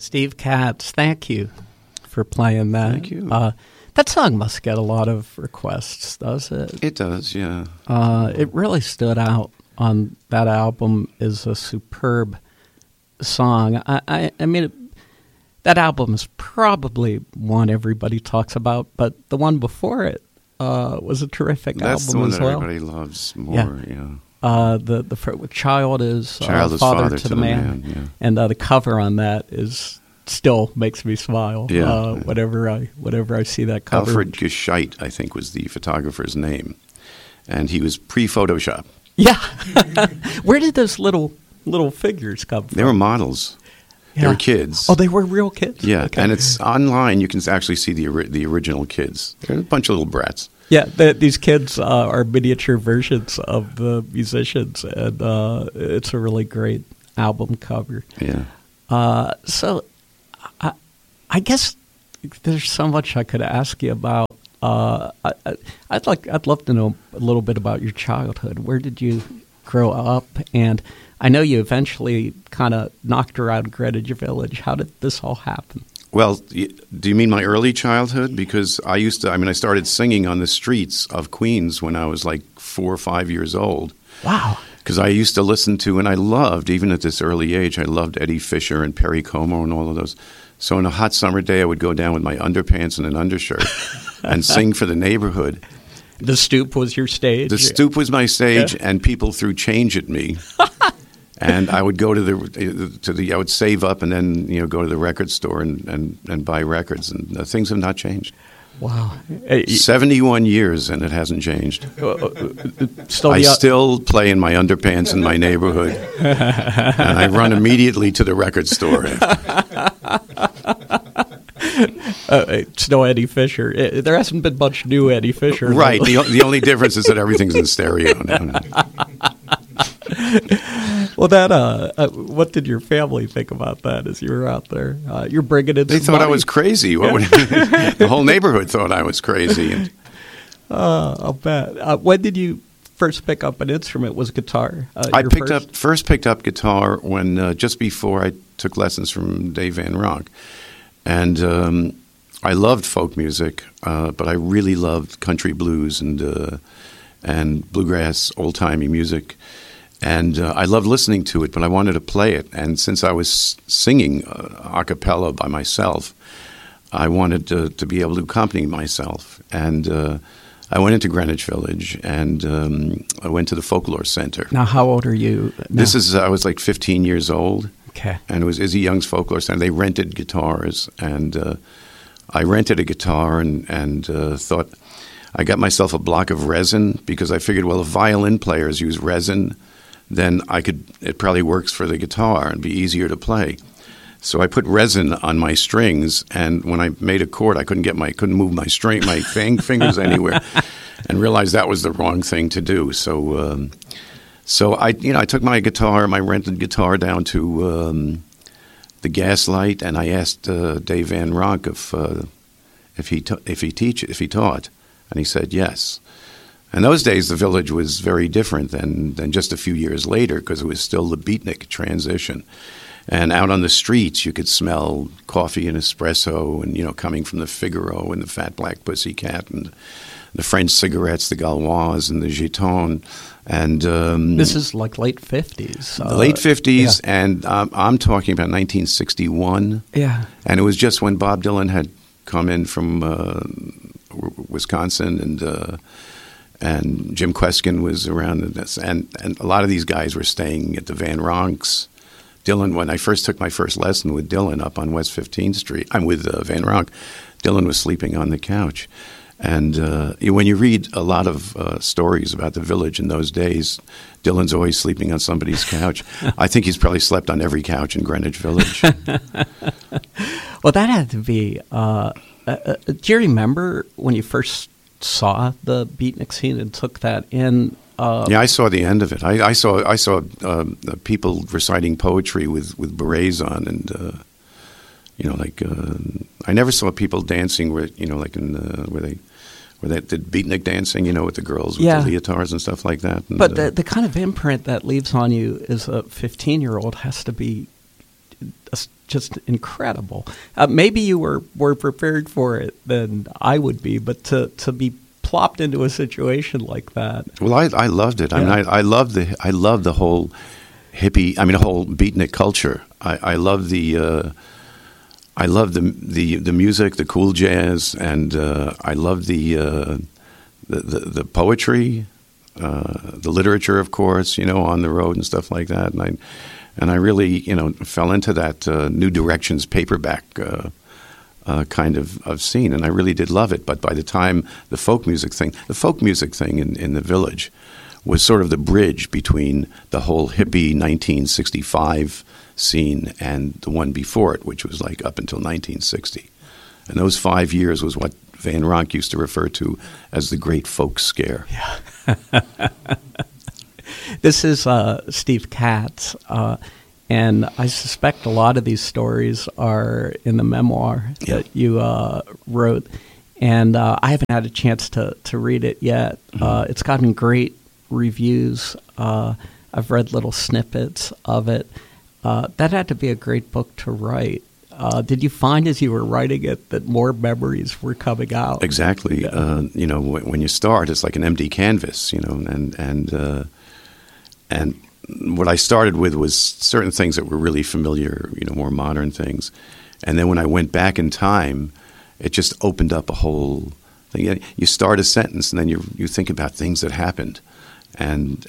Steve Katz, thank you for playing that. Thank you. That song must get a lot of requests, does it? It does, yeah. It really stood out on that album as a superb song. I mean, that album is probably one everybody talks about, but the one before it was a terrific That's album the one as that well. everybody loves more, yeah. The child is Father to the Man, yeah. and the cover on that is still makes me smile. Yeah. Whenever I see that cover. Alfred Gescheit, I think, was the photographer's name, and he was pre-Photoshop. Yeah. Where did those little figures come from? They were models. Yeah. They were kids. Oh, they were real kids? Yeah, Okay. and it's online. You can actually see the original kids. They're a bunch of little brats. Yeah, these kids are miniature versions of the musicians, and it's a really great album cover. Yeah. So I guess there's so much I could ask you about. I'd love to know a little bit about your childhood. Where did you grow up? And I know you eventually kind of knocked around Greenwich Village. How did this all happen? Well, do you mean my early childhood? Because I started singing on the streets of Queens when I was like 4 or 5 years old. Wow. Because I used to listen to, and I loved, even at this early age, I loved Eddie Fisher and Perry Como and all of those. So on a hot summer day, I would go down with my underpants and an undershirt and sing for the neighborhood. The stoop was your stage? The stoop was my stage, and people threw change at me. And I would go I would save up and then go to the record store and buy records, and things have not changed. Wow, 71 years and it hasn't changed. Still I still play in my underpants in my neighborhood, and I run immediately to the record store. It's no Eddie Fisher. There hasn't been much new Eddie Fisher. Right. The only difference is that everything's in stereo now. Well, what did your family think about that as you were out there? You're bringing in. They thought I was crazy. The whole neighborhood thought I was crazy. I'll bet. When did you first pick up an instrument? Was guitar? I first picked up guitar when just before I took lessons from Dave Van Ronk, and I loved folk music, but I really loved country blues and bluegrass, old-timey music. And I loved listening to it, but I wanted to play it. And since I was singing a cappella by myself, I wanted to be able to accompany myself. And I went into Greenwich Village, and I went to the Folklore Center. Now, how old are you now? I was like 15 years old. Okay. And it was Izzy Young's Folklore Center. They rented guitars, and I rented a guitar and thought I got myself a block of resin because I figured, well, if violin players use resin, then it probably works for the guitar and be easier to play. So I put resin on my strings, and when I made a chord, I couldn't move my fingers anywhere, and realized that was the wrong thing to do. So I took my rented guitar down to the Gaslight, and I asked Dave Van Ronk if he taught, and he said yes. In those days, the Village was very different than just a few years later, because it was still the beatnik transition. And out on the streets, you could smell coffee and espresso, and coming from the Figaro and the Fat Black Pussycat, and the French cigarettes, the Gauloise and the Giton. And this is like late 50s. The late 50s, yeah. And I'm talking about 1961. Yeah. And it was just when Bob Dylan had come in from Wisconsin, and Jim Kweskin was around, and a lot of these guys were staying at the Van Ronks. Dylan, when I first took my first lesson with Dylan up on West 15th Street, I'm with Van Ronk, Dylan was sleeping on the couch. And when you read a lot of stories about the Village in those days, Dylan's always sleeping on somebody's couch. I think he's probably slept on every couch in Greenwich Village. Well, that had to be... do you remember when you first saw the beatnik scene and took that in? Yeah, I saw the end of it. I saw people reciting poetry with berets on, and I never saw people dancing where they did beatnik dancing, with the girls with the leotards and stuff like that. And, but the kind of imprint that leaves on you as a 15-year-old has to be just incredible. Maybe you were more prepared for it than I would be, but to be plopped into a situation like that. Well, I loved it. I mean, I love the whole hippie. I mean, the whole beatnik culture. I love the music, the cool jazz, and I love the poetry, the literature, of course. On the road and stuff like that. And I really, fell into that New Directions paperback kind of scene, and I really did love it. But by the time the folk music thing in the Village was sort of the bridge between the whole hippie 1965 scene and the one before it, which was like up until 1960. And those 5 years was what Van Ronk used to refer to as the Great Folk Scare. Yeah. This is Steve Katz, and I suspect a lot of these stories are in the memoir that you wrote, and I haven't had a chance to read it yet. It's gotten great reviews. I've read little snippets of it. That had to be a great book to write. Did you find as you were writing it that more memories were coming out? Exactly. Yeah. When you start, it's like an empty canvas, and what I started with was certain things that were really familiar, more modern things. And then when I went back in time, it just opened up a whole thing. You start a sentence, and then you think about things that happened, and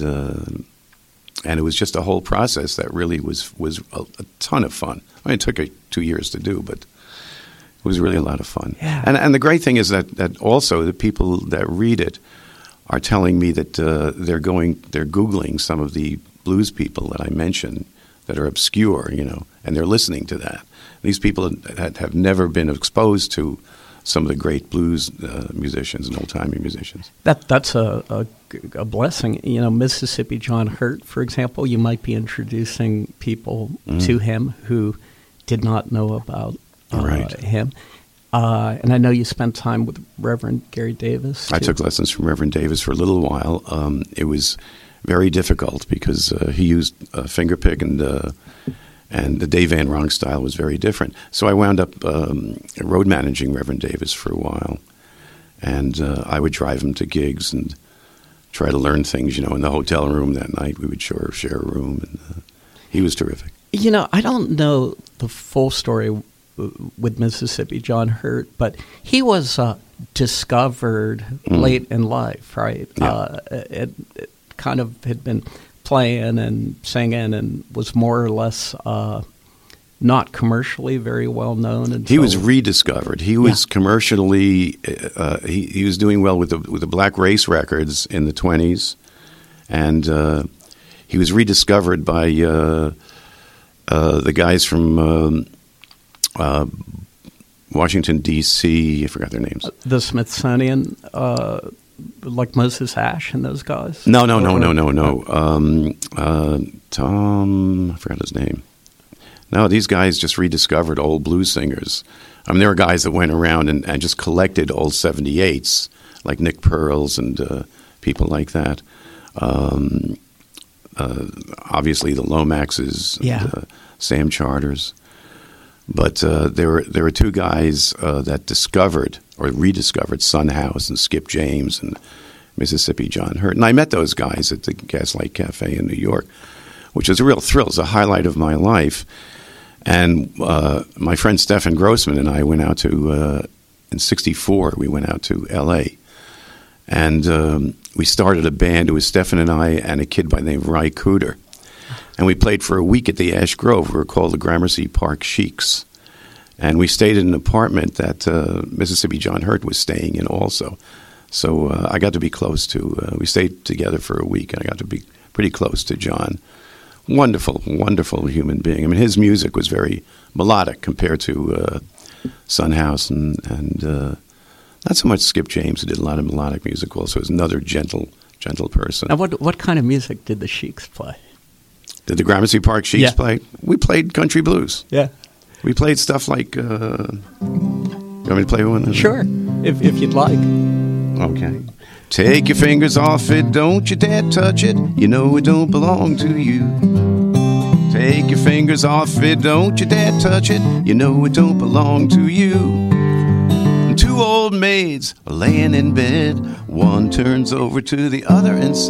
it was just a whole process that really was a ton of fun. I mean, it took 2 years to do, but it was really a lot of fun. Yeah. And the great thing is that also the people that read it are telling me that they're Googling some of the blues people that I mentioned that are obscure, and they're listening to that. These people have never been exposed to some of the great blues musicians and old-timey musicians. That's a blessing. Mississippi John Hurt, for example, you might be introducing people to him who did not know about him. And I know you spent time with Reverend Gary Davis, too. I took lessons from Reverend Davis for a little while. It was very difficult because he used fingerpick, and the Dave Van Ronk style was very different. So I wound up road managing Reverend Davis for a while. And I would drive him to gigs and try to learn things, in the hotel room that night. We would share a room, and he was terrific. I don't know the full story with Mississippi John Hurt, but he was discovered late in life, right? Yeah. It kind of had been playing and singing and was more or less not commercially very well known. He was rediscovered. He was commercially he was doing well with the Black Race records in the 1920s, and he was rediscovered by the guys from Washington, D.C., I forgot their names. The Smithsonian, like Moses Ash and those guys? No. Tom, I forgot his name. No, these guys just rediscovered old blues singers. I mean, there were guys that went around and just collected old 78s, like Nick Pearls and people like that. Obviously, the Lomaxes, and, Sam Charters. But there were two guys that discovered or rediscovered Son House and Skip James and Mississippi John Hurt. And I met those guys at the Gaslight Cafe in New York, which was a real thrill. It was a highlight of my life. And my friend Stephen Grossman and I went out to, in 1964, we went out to L.A. And we started a band. It was Stephen and I and a kid by the name of Ry Cooter. And we played for a week at the Ash Grove. We were called the Gramercy Park Sheiks. And we stayed in an apartment that Mississippi John Hurt was staying in also. So I got to be close to, we stayed together for a week, and I got to be pretty close to John. Wonderful, wonderful human being. I mean, his music was very melodic compared to Son House and not so much Skip James, who did a lot of melodic music also. He was another gentle person. Now, what kind of music did the Sheiks play? Did the Gramercy Park Sheiks play? We played country blues. Yeah. We played stuff like, you want me to play one? Sure, if you'd like. Okay. Take your fingers off it, don't you dare touch it. You know it don't belong to you. Take your fingers off it, don't you dare touch it. You know it don't belong to you. Two old maids are laying in bed. One turns over to the other and